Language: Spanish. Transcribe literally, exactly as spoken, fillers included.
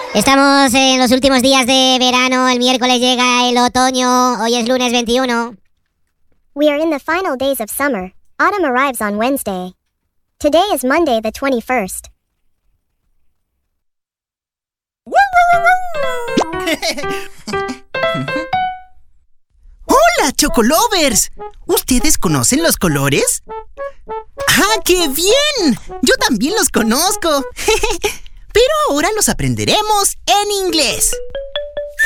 Estamos en los últimos días de verano, el miércoles llega el otoño, hoy es lunes veintiuno. We are in the final days of summer. Autumn arrives on Wednesday. Today is Monday the twenty-first. ¡Hola, Chocolovers! ¿Ustedes conocen los colores? ¡Ah, qué bien! Yo también los conozco. Pero ahora los aprenderemos en inglés.